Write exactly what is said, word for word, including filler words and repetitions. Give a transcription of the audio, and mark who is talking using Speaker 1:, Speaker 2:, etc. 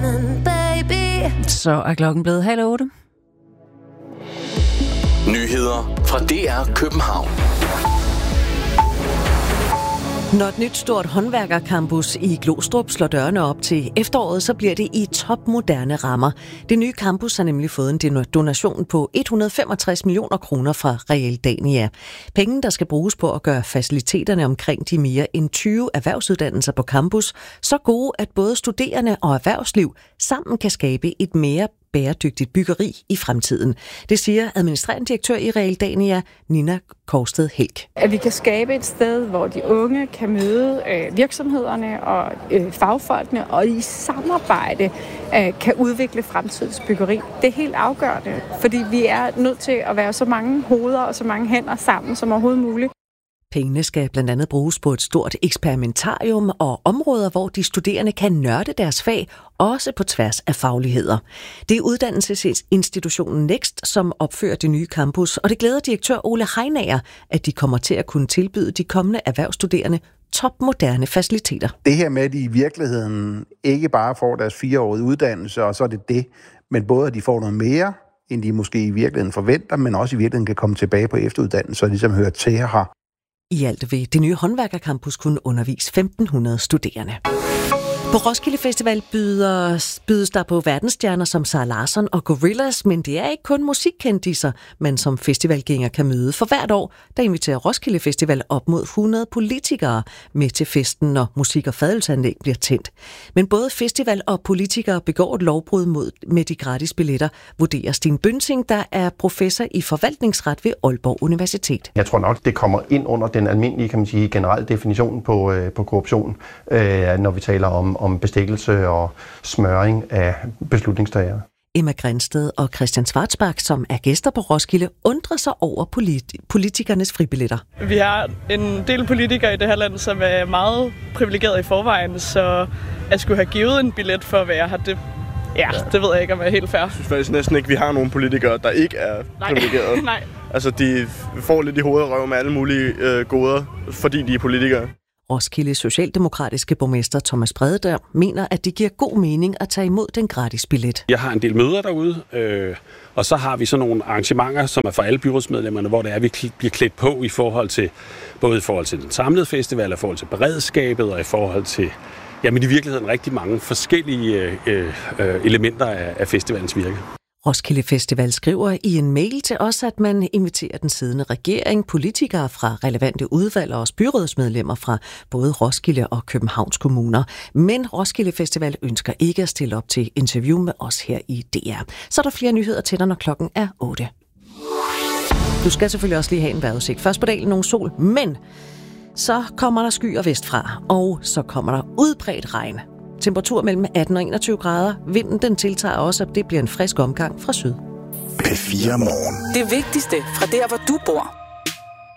Speaker 1: running, baby.
Speaker 2: Så er klokken blevet halv otte.
Speaker 3: Nyheder fra D R København.
Speaker 2: Når et nyt stort håndværkercampus i Glostrup slår dørene op til efteråret, så bliver det i topmoderne rammer. Det nye campus har nemlig fået en donation på et hundrede og femogtres millioner kroner fra Realdania. Penge, der skal bruges på at gøre faciliteterne omkring de mere end tyve erhvervsuddannelser på campus så gode, at både studerende og erhvervsliv sammen kan skabe et mere bæredygtigt byggeri i fremtiden. Det siger administrerende direktør i Realdania, Nina Korsted Helk.
Speaker 4: At vi kan skabe et sted, hvor de unge kan møde øh, virksomhederne og øh, fagfolkene, og i samarbejde øh, kan udvikle fremtidens byggeri. Det er helt afgørende, fordi vi er nødt til at være så mange hoveder og så mange hænder sammen som overhovedet muligt.
Speaker 2: Pengene skal blandt andet bruges på et stort eksperimentarium og områder, hvor de studerende kan nørde deres fag, også på tværs af fagligheder. Det er uddannelsesinstitutionen Next, som opfører det nye campus, og det glæder direktør Ole Heinager, at de kommer til at kunne tilbyde de kommende erhvervsstuderende topmoderne faciliteter.
Speaker 5: Det her med, at de i virkeligheden ikke bare får deres fireårige uddannelse, og så er det det, men både at de får noget mere, end de måske i virkeligheden forventer, men også i virkeligheden kan komme tilbage på efteruddannelse, og ligesom hører til her.
Speaker 2: I alt vil det nye håndværkercampus kunne undervise femten hundrede studerende. På Roskilde Festival byder, bydes der på verdensstjerner som Zara Larsson og Gorillaz, men det er ikke kun musikkendiser, man som festivalgænger kan møde. For hvert år, der inviterer Roskilde Festival op mod hundrede politikere med til festen, når musik- og fadelsanlæg bliver tændt. Men både festival og politikere begår et lovbrud mod med de gratis billetter, vurderer Stine Bønsing, der er professor i forvaltningsret ved Aalborg Universitet.
Speaker 6: Jeg tror nok, det kommer ind under den almindelige, kan man sige, generelle definition på, øh, på korruption, øh, når vi taler om om bestikkelse og smøring af beslutningstagere.
Speaker 2: Emma Grænsted og Christian Schwarzbach, som er gæster på Roskilde, undrer sig over politi- politikernes fribilletter.
Speaker 7: Vi har en del politikere i det her land, som er meget privilegeret i forvejen, så at skulle have givet en billet for at være her, det, ja, ja. det ved jeg ikke, om jeg er helt fair.
Speaker 8: Jeg synes faktisk næsten ikke, vi har nogen politikere, der ikke er privilegerede.
Speaker 7: Nej.
Speaker 8: Altså, de får lidt i hovedet røv med alle mulige øh, goder, fordi de er politikere.
Speaker 2: Roskilde Socialdemokratiske borgmester Thomas Brededahl mener, at det giver god mening at tage imod den gratis billet.
Speaker 9: Jeg har en del møder derude, øh, og så har vi sådan nogle arrangementer, som er for alle byrådsmedlemmerne, hvor det er, vi bliver klædt på i forhold til, både i forhold til den samlede festival, i forhold til beredskabet og i forhold til, jamen i virkeligheden rigtig mange forskellige øh, øh, elementer af, af festivalens virke.
Speaker 2: Roskilde Festival skriver i en mail til os, at man inviterer den siddende regering, politikere fra relevante udvalg og også byrådsmedlemmer fra både Roskilde og Københavns kommuner. Men Roskilde Festival ønsker ikke at stille op til interview med os her i D R. Så er der flere nyheder til dig, når klokken er otte. Du skal selvfølgelig også lige have en vejrudsigt. Først på dagen nogle sol, men så kommer der skyer vestfra, og så kommer der udbredt regn. Temperatur mellem atten og enogtyve grader. Vinden den tiltager også, at det bliver en frisk omgang fra syd.
Speaker 3: P fire Morgen.
Speaker 10: Det vigtigste fra der, hvor du bor.